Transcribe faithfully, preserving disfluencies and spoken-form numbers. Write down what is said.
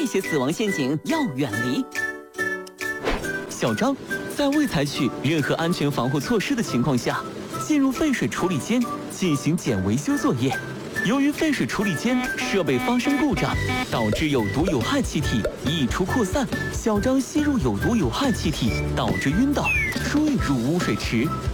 这些死亡陷阱要远离。小张在未采取任何安全防护措施的情况下，进入废水处理间进行检维修作业。由于废水处理间设备发生故障，导致有毒有害气体溢出扩散，小张吸入有毒有害气体，导致晕倒，坠入污水池。